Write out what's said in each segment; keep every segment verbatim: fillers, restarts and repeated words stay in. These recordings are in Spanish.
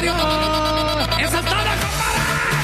radio. ¡Eso es todo, compadre!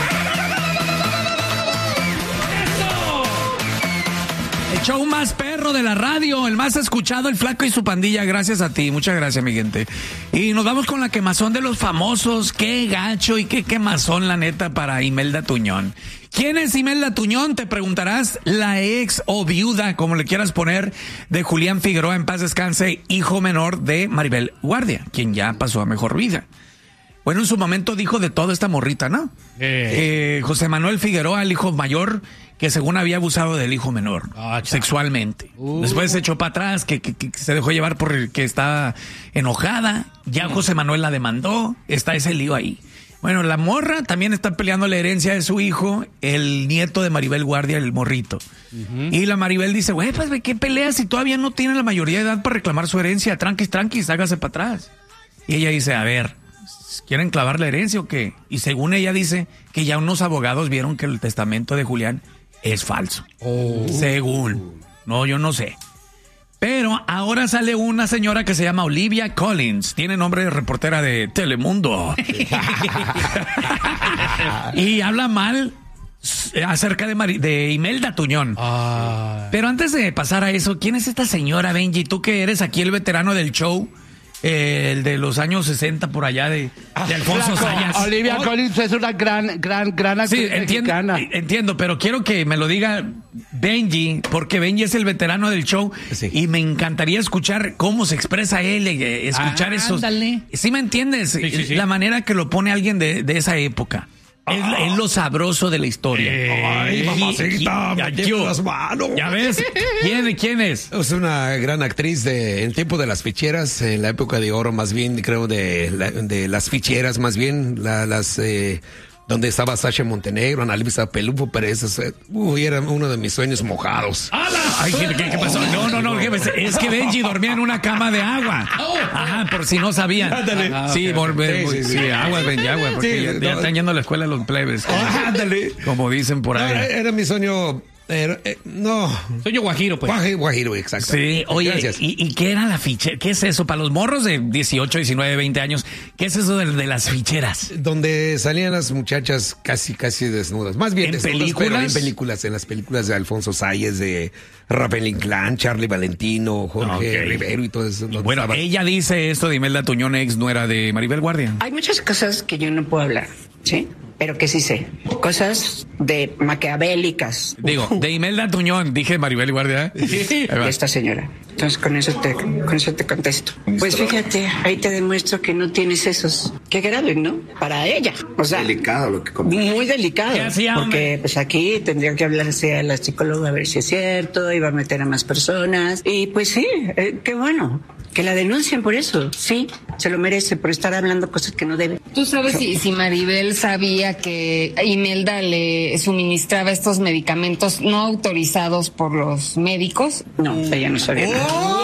¡Eso! El show más perro de la radio, el más escuchado, el Flaco y su pandilla. Gracias a ti, muchas gracias, mi gente. Y nos vamos con la quemazón de los famosos. Qué gacho y qué quemazón, la neta, para Imelda Tuñón. ¿Quién es Imelda Tuñón? Te preguntarás. La ex o viuda, como le quieras poner, de Julián Figueroa, en paz descanse, hijo menor de Maribel Guardia, quien ya pasó a mejor vida. Bueno, en su momento dijo de todo esta morrita, ¿no? Eh. Eh, José Manuel Figueroa, el hijo mayor, que según había abusado del hijo menor, oh, sexualmente. Uh. Después se echó para atrás, que, que, que se dejó llevar por el que estaba enojada. Ya José Manuel la demandó, está ese lío ahí. Bueno, la morra también está peleando la herencia de su hijo, el nieto de Maribel Guardia, el morrito. Uh-huh. Y la Maribel dice, güey, pues, ¿qué peleas si todavía no tiene la mayoría de edad para reclamar su herencia? Tranquis, tranquis, hágase para atrás. Y ella dice, a ver, ¿quieren clavar la herencia o qué? Y según ella dice que ya unos abogados vieron que el testamento de Julián es falso. Oh. Según. No, yo no sé. Pero ahora sale una señora que se llama Olivia Collins. Tiene nombre de reportera de Telemundo. Y habla mal acerca de, Mari- de Imelda Tuñón. Ah. Pero antes de pasar a eso, ¿quién es esta señora, Benji? Tú que eres aquí el veterano del show. Eh, el de los años sesenta por allá de, de Alfonso Sayas. Olivia oh. Collins es una gran, gran, gran actriz. Sí, entiendo, entiendo, pero quiero que me lo diga Benji, porque Benji es el veterano del show, sí. Y me encantaría escuchar cómo se expresa él, escuchar ah, esos. Ándale. ¿Sí me entiendes? Sí, sí, sí. La manera que lo pone alguien de, de esa época. Es, oh. es lo sabroso de la historia. Eh, Ay, mamacita, me llevo las manos. ¿Ya ves? ¿Quién, ¿Quién es? Es una gran actriz de en tiempo de las ficheras, en la época de oro, más bien, creo, de, la, de las ficheras, más bien, la, las... Eh, donde estaba Sasha Montenegro, Ana Luisa Pelufo, pero eso uy, era uno de mis sueños mojados. ¡Hala! Ay, ¿qué, qué, qué pasó? No, no, no, es que Benji dormía en una cama de agua. Ajá, por si no sabían. Ándale. Ah, sí, okay. volver, sí, sí, sí, sí, agua, Benji, agua, porque sí, ya, no, ya están yendo a la escuela los plebes. Como, ándale. Como dicen por ahí. No, era mi sueño... Era, eh, no. Sueño guajiro, pues. Guajiro, guajiro, exacto. Sí, oye, ¿y, ¿y qué era la fichera? ¿Qué es eso? Para los morros de dieciocho, diecinueve, veinte años, ¿qué es eso de, de las ficheras? Donde salían las muchachas casi, casi desnudas. Más bien ¿En desnudas, películas? Pero en películas, en las películas de Alfonso Sayas, de Rafael Inclán, Charlie Valentino, Jorge okay. Rivero y todo eso. Bueno, estaba... ella dice esto de Imelda Tuñón, ex nuera de Maribel Guardia. Hay muchas cosas que yo no puedo hablar, ¿sí? Pero que sí sé. Cosas de maquiavélicas. Digo, de Imelda Tuñón, dije Maribel Guardia. De esta señora. Entonces con eso te, con eso te contesto. Pues fíjate, ahí te demuestro que no tienes esos. Qué grave, ¿no? Para ella. O sea, delicado lo que comí. Muy delicado. ¿Qué hacía, porque pues aquí tendría que hablarse a la psicóloga a ver si es cierto, iba a meter a más personas. Y pues sí, eh, qué bueno. Que la denuncien por eso, sí, se lo merece por estar hablando cosas que no debe. ¿Tú sabes si, si Maribel sabía que Imelda le suministraba estos medicamentos no autorizados por los médicos? No, ella no sabía nada.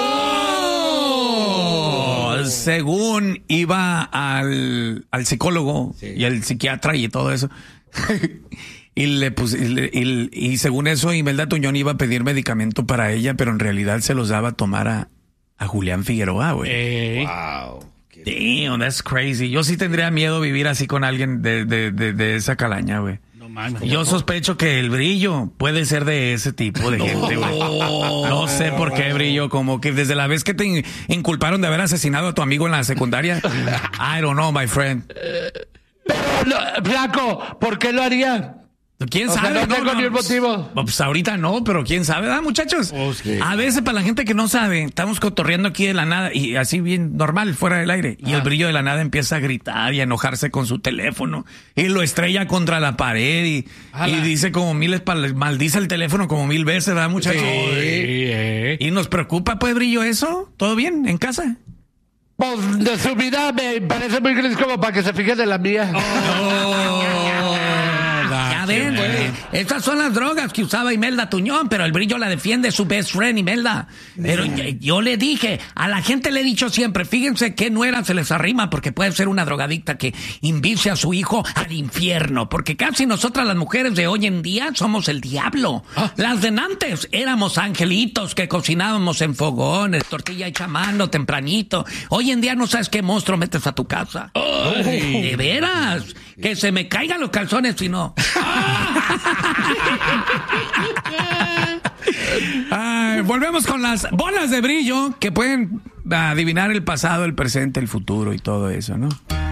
Oh, según iba al, al psicólogo sí. y al psiquiatra y todo eso. Y le pus, y, le, y, y según eso, Imelda Tuñón iba a pedir medicamento para ella, pero en realidad se los daba a tomar a A Julián Figueroa, güey. Eh. Wow. Damn, that's crazy. Yo sí tendría miedo vivir así con alguien de, de, de, de esa calaña, güey. No mames. Yo sospecho que el Brillo puede ser de ese tipo de gente, güey. No sé por qué Brillo, como que desde la vez que te inculparon de haber asesinado a tu amigo en la secundaria. I don't know, my friend. Pero, Flaco, ¿por qué lo haría? ¿Quién o sabe? Sea, no tengo no, ni el motivo. Pues ahorita no, pero quién sabe, ¿verdad, muchachos? Oh, sí. A veces para la gente que no sabe, estamos cotorreando aquí de la nada y así bien normal, fuera del aire. Ah. Y el Brillo de la nada empieza a gritar y a enojarse con su teléfono y lo estrella contra la pared y, y dice como miles, maldice el teléfono como mil veces, ¿verdad, muchachos? Sí, eh. Y nos preocupa, pues, Brillo, eso. ¿Todo bien en casa? Pues de su vida me parece muy gris como para que se fije de la mía. Oh, Ya ven, eh, estas son las drogas que usaba Imelda Tuñón, pero el brillo la defiende su best friend Imelda. Pero yo le dije, a la gente le he dicho siempre, fíjense qué nuera se les arrima, porque puede ser una drogadicta que invite a su hijo al infierno, porque casi nosotras las mujeres de hoy en día somos el diablo. Ah. Las de antes éramos angelitos que cocinábamos en fogones, tortilla hecha a mano, tempranito. Hoy en día no sabes qué monstruo metes a tu casa. Ay. De veras, que se me caigan los calzones si no. Ay, volvemos con las bolas de brillo que pueden adivinar el pasado, el presente, el futuro y todo eso, ¿no?